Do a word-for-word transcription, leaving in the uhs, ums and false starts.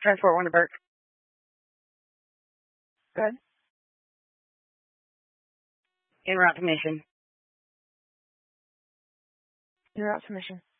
Transport Wonder Burke. Good. En route to mission. En route to mission.